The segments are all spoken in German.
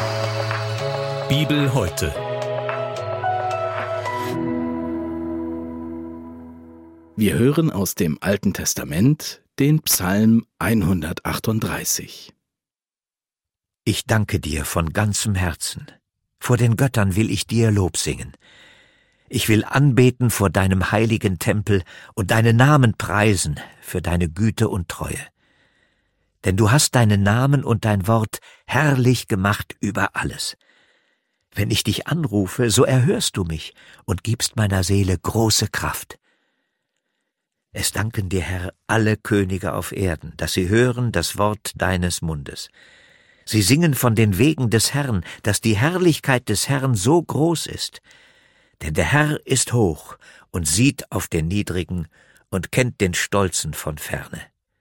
Bibel heute. Wir hören aus dem Alten Testament den Psalm 138. Ich danke dir von ganzem Herzen. Vor den Göttern will ich dir Lob singen. Ich will anbeten vor deinem heiligen Tempel und deinen Namen preisen für deine Güte und Treue. Denn du hast deinen Namen und dein Wort herrlich gemacht über alles. Wenn ich dich anrufe, so erhörst du mich und gibst meiner Seele große Kraft. Es danken dir, Herr, alle Könige auf Erden, dass sie hören das Wort deines Mundes. Sie singen von den Wegen des Herrn, dass die Herrlichkeit des Herrn so groß ist. Denn der Herr ist hoch und sieht auf den Niedrigen und kennt den Stolzen von ferne.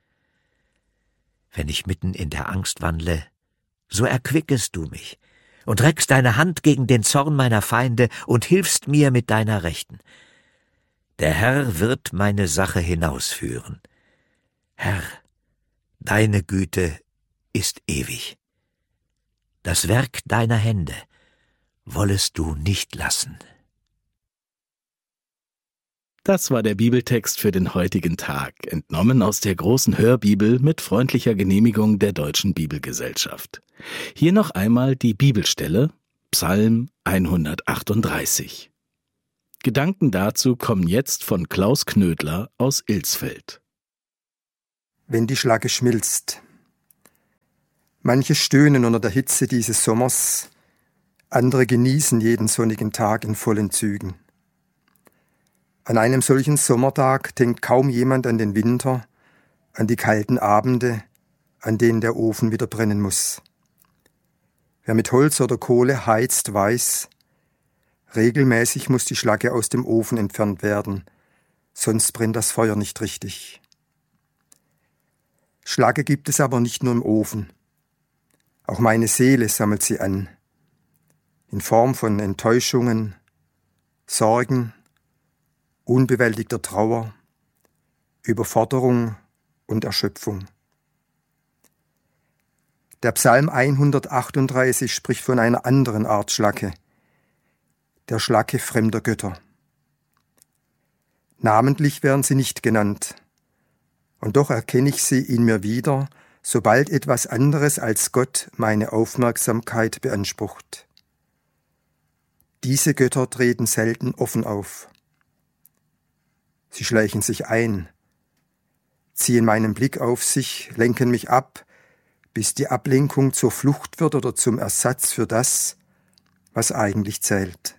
Wenn ich mitten in der Angst wandle, so erquickest du mich und reckst deine Hand gegen den Zorn meiner Feinde und hilfst mir mit deiner Rechten. Der Herr wird meine Sache hinausführen. Herr, deine Güte ist ewig. Das Werk deiner Hände wollest du nicht lassen. Das war der Bibeltext für den heutigen Tag, entnommen aus der großen Hörbibel mit freundlicher Genehmigung der Deutschen Bibelgesellschaft. Hier noch einmal die Bibelstelle, Psalm 138. Gedanken dazu kommen jetzt von Klaus Knödler aus Ilsfeld. Wenn die Schlacke schmilzt. Manche stöhnen unter der Hitze dieses Sommers, andere genießen jeden sonnigen Tag in vollen Zügen. An einem solchen Sommertag denkt kaum jemand an den Winter, an die kalten Abende, an denen der Ofen wieder brennen muss. Wer mit Holz oder Kohle heizt, weiß, regelmäßig muss die Schlacke aus dem Ofen entfernt werden, sonst brennt das Feuer nicht richtig. Schlacke gibt es aber nicht nur im Ofen. Auch meine Seele sammelt sie an, in Form von Enttäuschungen, Sorgen, unbewältigter Trauer, Überforderung und Erschöpfung. Der Psalm 138 spricht von einer anderen Art Schlacke, der Schlacke fremder Götter. Namentlich werden sie nicht genannt, und doch erkenne ich sie in mir wieder, sobald etwas anderes als Gott meine Aufmerksamkeit beansprucht. Diese Götter treten selten offen auf. Sie schleichen sich ein, ziehen meinen Blick auf sich, lenken mich ab, bis die Ablenkung zur Flucht wird oder zum Ersatz für das, was eigentlich zählt.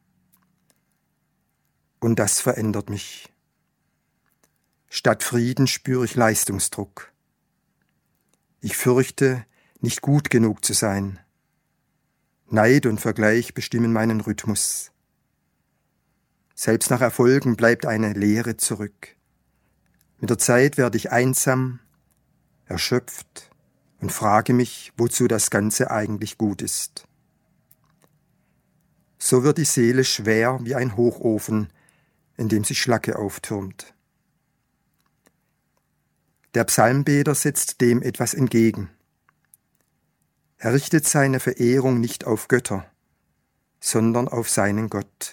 Und das verändert mich. Statt Frieden spüre ich Leistungsdruck. Ich fürchte, nicht gut genug zu sein. Neid und Vergleich bestimmen meinen Rhythmus. Selbst nach Erfolgen bleibt eine Leere zurück. Mit der Zeit werde ich einsam, erschöpft und frage mich, wozu das Ganze eigentlich gut ist. So wird die Seele schwer wie ein Hochofen, in dem sich Schlacke auftürmt. Der Psalmbeter setzt dem etwas entgegen. Er richtet seine Verehrung nicht auf Götter, sondern auf seinen Gott.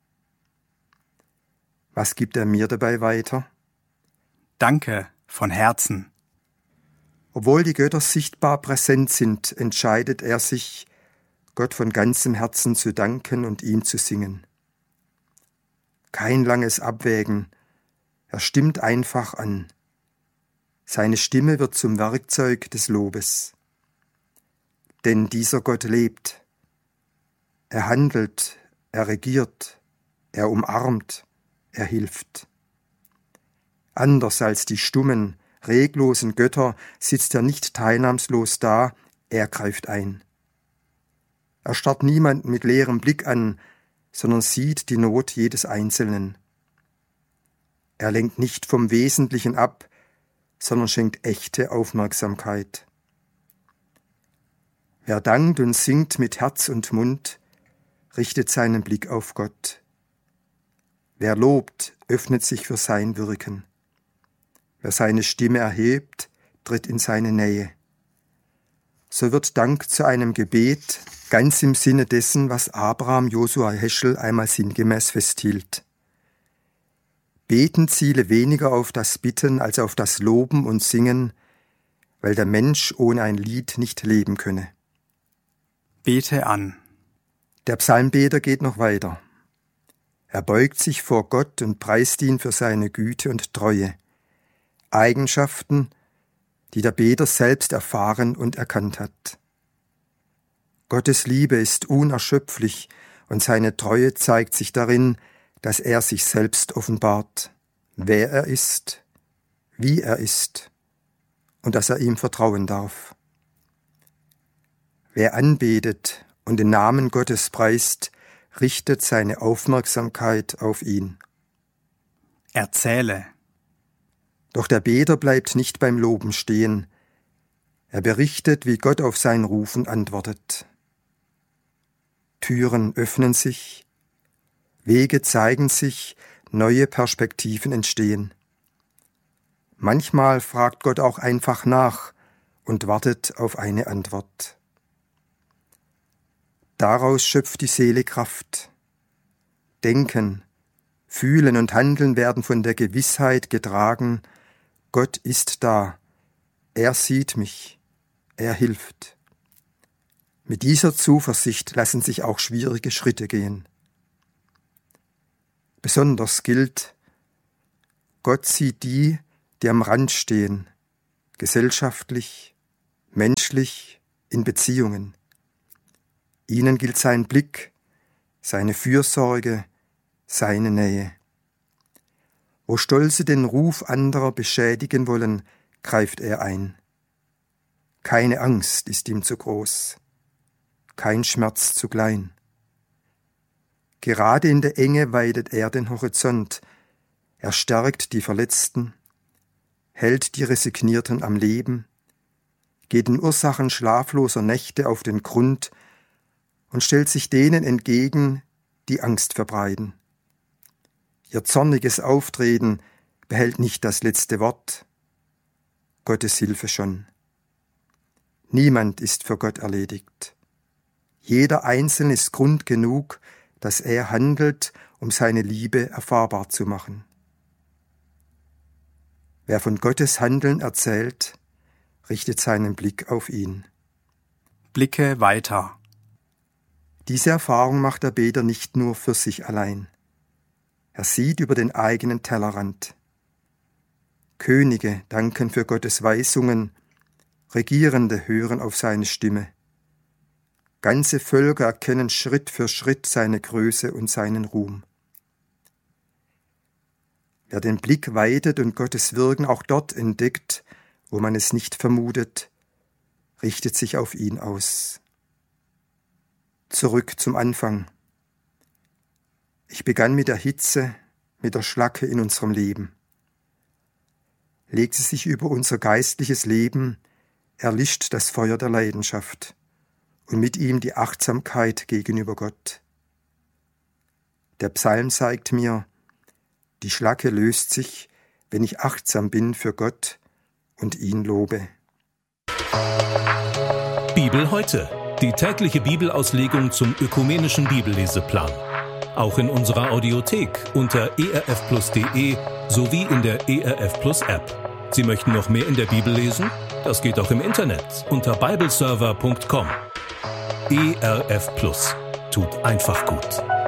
Was gibt er mir dabei weiter? Danke von Herzen. Obwohl die Götter sichtbar präsent sind, entscheidet er sich, Gott von ganzem Herzen zu danken und ihm zu singen. Kein langes Abwägen, er stimmt einfach an. Seine Stimme wird zum Werkzeug des Lobes. Denn dieser Gott lebt. Er handelt, er regiert, er umarmt, er hilft. Anders als die stummen, reglosen Götter sitzt er nicht teilnahmslos da, er greift ein. Er starrt niemanden mit leerem Blick an, sondern sieht die Not jedes Einzelnen. Er lenkt nicht vom Wesentlichen ab, sondern schenkt echte Aufmerksamkeit. Wer dankt und singt mit Herz und Mund, richtet seinen Blick auf Gott. Wer lobt, öffnet sich für sein Wirken. Wer seine Stimme erhebt, tritt in seine Nähe. so wird Dank zu einem Gebet, ganz im Sinne dessen, was Abraham Josua Heschel einmal sinngemäß festhielt. Beten ziele weniger auf das Bitten als auf das Loben und Singen, weil der Mensch ohne ein Lied nicht leben könne. Bete an. Der Psalmbeter geht noch weiter. Er beugt sich vor Gott und preist ihn für seine Güte und Treue. Eigenschaften, die der Beter selbst erfahren und erkannt hat. Gottes Liebe ist unerschöpflich und seine Treue zeigt sich darin, dass er sich selbst offenbart, wer er ist, wie er ist und dass er ihm vertrauen darf. Wer anbetet und den Namen Gottes preist, richtet seine Aufmerksamkeit auf ihn. Erzähle. Doch der Beter bleibt nicht beim Loben stehen. Er berichtet, wie Gott auf sein Rufen antwortet. Türen öffnen sich, Wege zeigen sich, neue Perspektiven entstehen. Manchmal fragt Gott auch einfach nach und wartet auf eine Antwort. Daraus schöpft die Seele Kraft. Denken, Fühlen und Handeln werden von der Gewissheit getragen, Gott ist da, er sieht mich, er hilft. Mit dieser Zuversicht lassen sich auch schwierige Schritte gehen. Besonders gilt, Gott sieht die, die am Rand stehen, gesellschaftlich, menschlich, in Beziehungen. Ihnen gilt sein Blick, seine Fürsorge, seine Nähe. Wo Stolze den Ruf anderer beschädigen wollen, greift er ein. Keine Angst ist ihm zu groß, kein Schmerz zu klein. Gerade in der Enge weitet er den Horizont, er stärkt die Verletzten, hält die Resignierten am Leben, geht den Ursachen schlafloser Nächte auf den Grund und stellt sich denen entgegen, die Angst verbreiten. Ihr zorniges Auftreten behält nicht das letzte Wort. Gottes Hilfe schon. Niemand ist für Gott erledigt. Jeder Einzelne ist Grund genug, dass er handelt, um seine Liebe erfahrbar zu machen. Wer von Gottes Handeln erzählt, richtet seinen Blick auf ihn. Blicke weiter. Diese Erfahrung macht der Beter nicht nur für sich allein. Er sieht über den eigenen Tellerrand. Könige danken für Gottes Weisungen, Regierende hören auf seine Stimme. Ganze Völker erkennen Schritt für Schritt seine Größe und seinen Ruhm. Wer den Blick weitet und Gottes Wirken auch dort entdeckt, wo man es nicht vermutet, richtet sich auf ihn aus. Zurück zum Anfang. Ich begann mit der Hitze, mit der Schlacke in unserem Leben. Legt sie sich über unser geistliches Leben, erlischt das Feuer der Leidenschaft und mit ihm die Achtsamkeit gegenüber Gott. Der Psalm zeigt mir, die Schlacke löst sich, wenn ich achtsam bin für Gott und ihn lobe. Bibel heute, die tägliche Bibelauslegung zum ökumenischen Bibelleseplan. Auch in unserer Audiothek unter erfplus.de sowie in der ERF Plus App. Sie möchten noch mehr in der Bibel lesen? Das geht auch im Internet unter bibleserver.com. ERF Plus tut einfach gut.